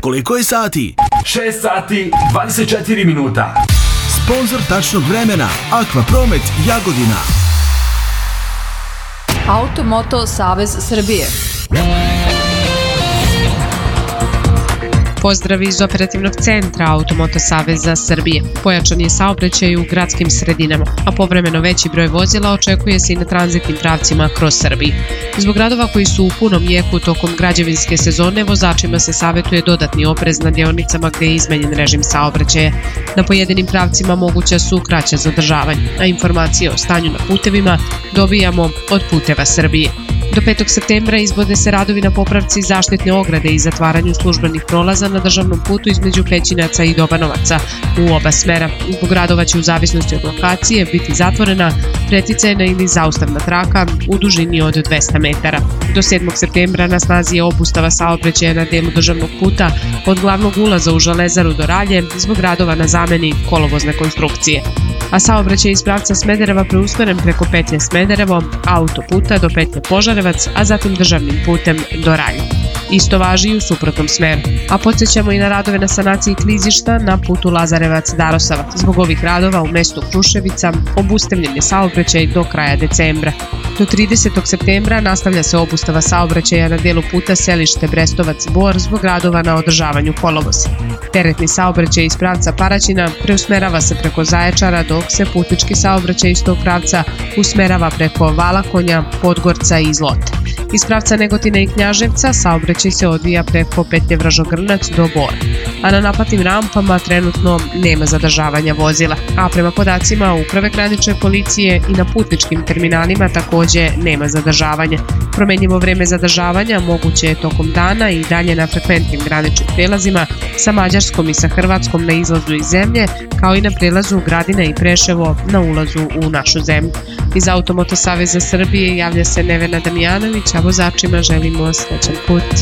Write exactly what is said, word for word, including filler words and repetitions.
Koliko je sati? šest sati, dvadeset četiri minuta. Sponzor tačnog vremena Aqua Promet Jagodina. Auto Moto Savez Srbije. Pozdrav iz operativnog centra Automoto Saveza Srbije. Pojačan je saobraćaj u gradskim sredinama, a povremeno veći broj vozila očekuje se i na tranzitnim pravcima kroz Srbiju. Zbog radova koji su u punom jeku tokom građevinske sezone, vozačima se savjetuje dodatni oprez na deonicama gde je izmenjen režim saobraćaja. Na pojedinim pravcima moguća su kraća zadržavanja, a informacije o stanju na putevima dobijamo od Puteva Srbije. Do petog septembra izvode se radovi na popravci zaštitne ograde i zatvaranju službenih prolaza na državnom putu između Pećinaca i Dobanovaca u oba smera. Zbog radova će u zavisnosti od lokacije biti zatvorena preticajna ili zaustavna traka u dužini od dvesta metara. Do sedmog septembra na snazi je obustava saobraćaja na delu državnog puta od glavnog ulaza u Železaru do Ralje zbog radova na zameni kolovozne konstrukcije. A saobraćaj iz pravca Smedereva preusmeren preko petlje Smederevo, autoputa do petlje Požarevac, a zatim državnim putem do Ralje. Isto važi i u suprotnom smeru. A podsjećamo i na radove na sanaciji klizišta na putu Lazarevac-Darosava. Zbog ovih radova u mestu Kruševica obustavljen je saobraćaj do kraja decembra. Do tridesetog septembra nastavlja se obustava saobraćaja na delu puta Selište Brestovac-Bor zbog radova na održavanju kolovoza. Teretni saobraćaj iz pravca Paraćina preusmerava se preko Zaječara, dok se putnički saobraćaj iz tog pravca usmerava preko Valakonja, Podgorca i Zlote. Iz pravca Negotina i Knjaževca saobraćaj se odvija preko petlje Vražogrnac do Bora, a na naplatnim rampama trenutno nema zadržavanja vozila, a prema podacima Uprave granične policije i na putničkim terminalima takođe nema zadržavanja. Promenjivo vreme zadržavanja moguće je tokom dana i dalje na frekventnim graničnim prelazima sa Mađarskom i sa Hrvatskom na izlazu iz zemlje, kao i na prelazu Gradina i Preševo na ulazu u našu zemlju. Iz Automoto Saveza Srbije javlja se Nevena Damjanović, a vozačima želimo srećan put.